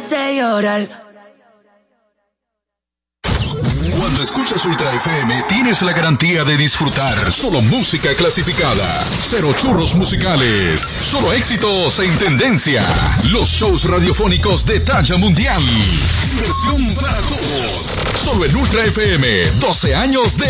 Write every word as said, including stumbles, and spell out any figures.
hace llorar. Cuando escuchas Ultra F M, tienes la garantía de disfrutar solo música clasificada. Cero churros musicales. Solo éxitos en tendencia. Los shows radiofónicos de talla mundial. Diversión para todos. Solo en Ultra F M. doce años de